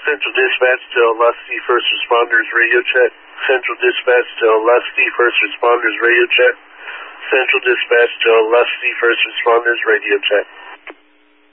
Central Dispatch to Lusty First Responders Radio Check. Central Dispatch to Lusty First Responders Radio Check. Central Dispatch to Lusty First Responders Radio Check.